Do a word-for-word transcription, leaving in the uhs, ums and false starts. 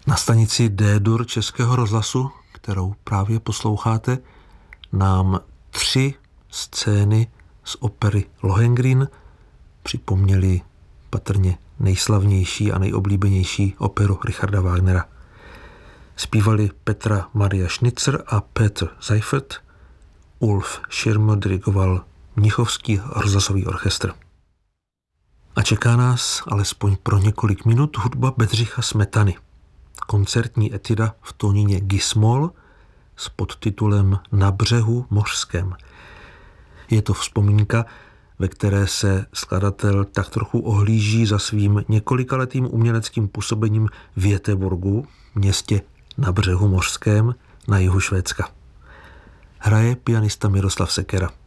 Na stanici D-dur Českého rozhlasu, kterou právě posloucháte, nám tři scény z opery Lohengrin připomněly patrně nejslavnější a nejoblíbenější operu Richarda Wagnera. Zpívali Petra Maria Schnitzer a Petr Seifert, Ulf Schirmer dirigoval Mnichovský rozhlasový orchestr. A čeká nás alespoň pro několik minut hudba Bedřicha Smetany. Koncertní etuda v tónině Gis-moll s podtitulem Na břehu mořském. Je to vzpomínka, ve které se skladatel tak trochu ohlíží za svým několikaletým uměleckým působením v Göteborgu, městě na břehu mořském na jihu Švédska. Hraje pianista Miroslav Sekera.